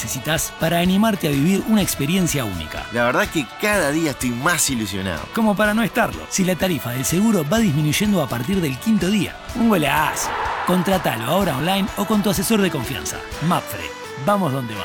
necesitas para animarte a vivir una experiencia única. La verdad que cada día estoy más ilusionado. Como para no estarlo, si la tarifa del seguro va disminuyendo a partir del 5.º día. ¡Un golazo! Contratalo ahora online o con tu asesor de confianza. Mapfre. Vamos donde va.